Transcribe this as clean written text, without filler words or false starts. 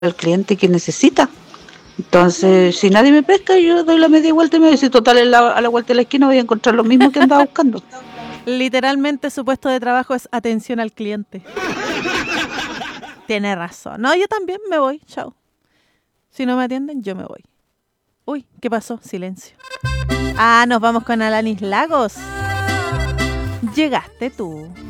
al cliente que necesita. Entonces, si nadie me pesca, yo doy la media vuelta y me dice, total, a la vuelta de la esquina voy a encontrar lo mismo que andaba buscando. Literalmente su puesto de trabajo es atención al cliente. Tiene razón. No, yo también me voy. Chao. Si no me atienden, yo me voy. Uy, ¿qué pasó? Silencio. Ah, nos vamos con Alanis Lagos. Llegaste tú.